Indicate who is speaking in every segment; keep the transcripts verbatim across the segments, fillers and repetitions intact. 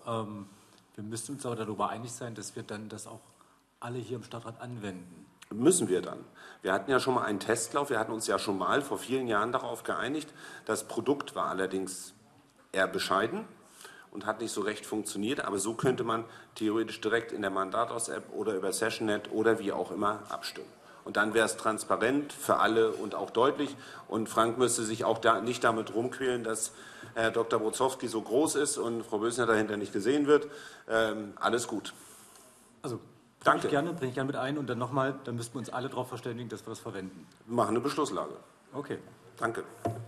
Speaker 1: Ähm, wir müssen uns aber darüber einig sein, dass wir dann das auch alle hier im Stadtrat anwenden.
Speaker 2: Müssen wir dann. Wir hatten ja schon mal einen Testlauf, wir hatten uns ja schon mal vor vielen Jahren darauf geeinigt. Das Produkt war allerdings eher bescheiden und hat nicht so recht funktioniert, aber so könnte man theoretisch direkt in der Mandatos-App oder über SessionNet oder wie auch immer abstimmen. Und dann wäre es transparent für alle und auch deutlich. Und Frank müsste sich auch da nicht damit rumquälen, dass Herr Doktor Brozowski so groß ist und Frau Bösner dahinter nicht gesehen wird. Ähm, alles gut.
Speaker 1: Also,
Speaker 2: danke.
Speaker 1: Ich gerne, bringe ich gerne mit ein und dann nochmal, dann müssten wir uns alle darauf verständigen, dass wir das verwenden.
Speaker 2: Wir machen eine Beschlusslage.
Speaker 1: Okay.
Speaker 2: Danke.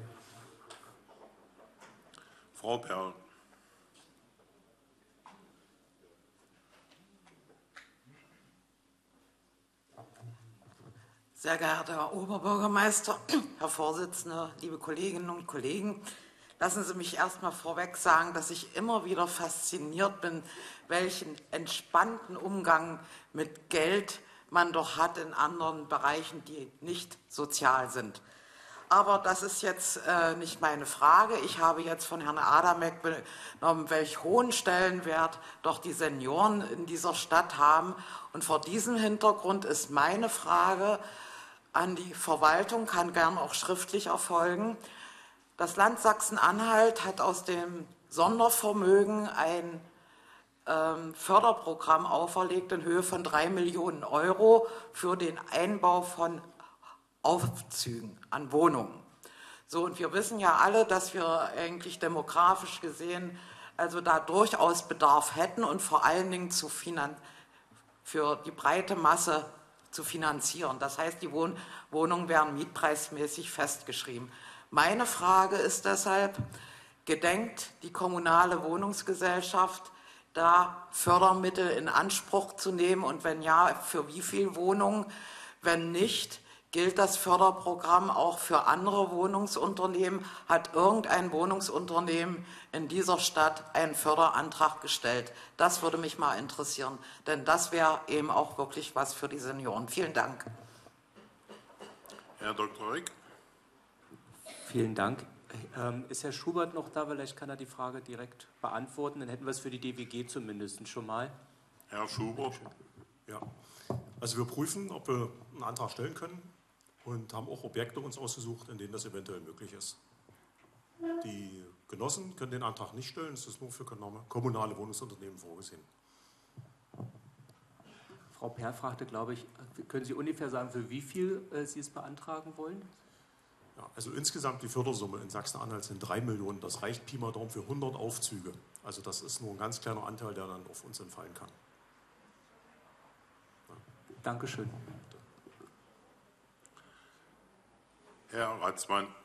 Speaker 3: Frau Perl.
Speaker 4: Sehr geehrter Herr Oberbürgermeister, Herr Vorsitzender, liebe Kolleginnen und Kollegen, lassen Sie mich erst mal vorweg sagen, dass ich immer wieder fasziniert bin, welchen entspannten Umgang mit Geld man doch hat in anderen Bereichen, die nicht sozial sind. Aber das ist jetzt äh, nicht meine Frage. Ich habe jetzt von Herrn Adamek benommen, welch hohen Stellenwert doch die Senioren in dieser Stadt haben. Und vor diesem Hintergrund ist meine Frage an die Verwaltung, kann gern auch schriftlich erfolgen. Das Land Sachsen-Anhalt hat aus dem Sondervermögen ein ähm, Förderprogramm auferlegt in Höhe von drei Millionen Euro für den Einbau von Aufzügen an Wohnungen. So, und wir wissen ja alle, dass wir eigentlich demografisch gesehen also da durchaus Bedarf hätten und vor allen Dingen zu finan- für die breite Masse zu finanzieren. Das heißt, die Wohn- Wohnungen werden mietpreismäßig festgeschrieben. Meine Frage ist deshalb, gedenkt die kommunale Wohnungsgesellschaft, da Fördermittel in Anspruch zu nehmen und wenn ja, für wie viele Wohnungen? Wenn nicht, gilt das Förderprogramm auch für andere Wohnungsunternehmen? Hat irgendein Wohnungsunternehmen in dieser Stadt einen Förderantrag gestellt? Das würde mich mal interessieren, denn das wäre eben auch wirklich was für die Senioren. Vielen Dank.
Speaker 3: Herr Doktor Rieck.
Speaker 5: Vielen Dank. Ähm, ist Herr Schubert noch da? Vielleicht kann er die Frage direkt beantworten. Dann hätten wir es für die D W G zumindest schon mal.
Speaker 3: Herr Schubert.
Speaker 6: Ja, also wir prüfen, ob wir einen Antrag stellen können und haben auch Objekte uns ausgesucht, in denen das eventuell möglich ist. Die Genossen können den Antrag nicht stellen, es ist nur für kommunale Wohnungsunternehmen vorgesehen.
Speaker 5: Frau Perl fragte, glaube ich, können Sie ungefähr sagen, für wie viel äh, Sie es beantragen wollen?
Speaker 6: Ja, also insgesamt die Fördersumme in Sachsen-Anhalt sind drei Millionen. Das reicht Pi mal Daumen für hundert Aufzüge. Also das ist nur ein ganz kleiner Anteil, der dann auf uns entfallen kann.
Speaker 5: Ja. Dankeschön.
Speaker 3: Herr Ratzmann.